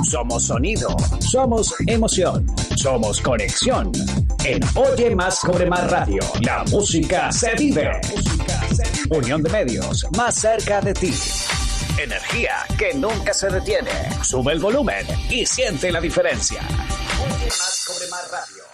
somos sonido, somos emoción, somos conexión. En Oye Más Cobre Más Radio, la música se vive. Unión de medios, más cerca de ti. Energía que nunca se detiene. Sube el volumen y siente la diferencia. Oye Más Cobre Más Radio.